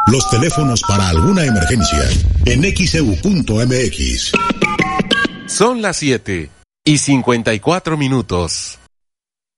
Los teléfonos para alguna emergencia en xeu.mx. Son las 7:54.